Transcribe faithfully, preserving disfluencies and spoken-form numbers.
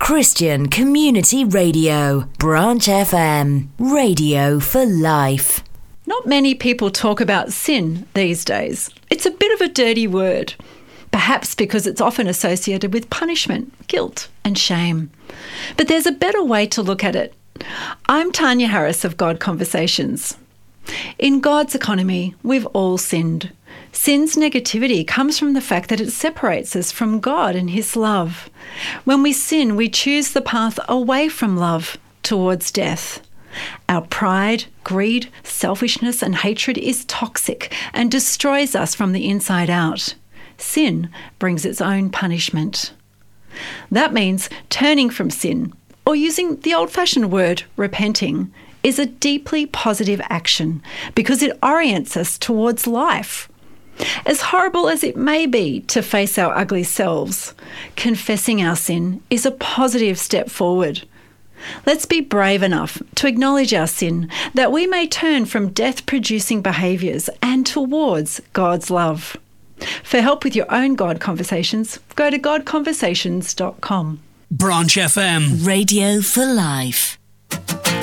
Christian Community Radio, Branch F M, radio for life. Not many people talk about sin these days. It's a bit of a dirty word, perhaps because it's often associated with punishment, guilt and shame. But there's a better way to look at it. I'm Tanya Harris of God Conversations. In God's economy, we've all sinned. Sin's negativity comes from the fact that it separates us from God and His love. When we sin, we choose the path away from love towards death. Our pride, greed, selfishness and hatred is toxic and destroys us from the inside out. Sin brings its own punishment. That means turning from sin, or using the old-fashioned word repenting, is a deeply positive action because it orients us towards life. As horrible as it may be to face our ugly selves, confessing our sin is a positive step forward. Let's be brave enough to acknowledge our sin, that we may turn from death-producing behaviours and towards God's love. For help with your own God Conversations, go to god conversations dot com. Branch F M. Radio for life.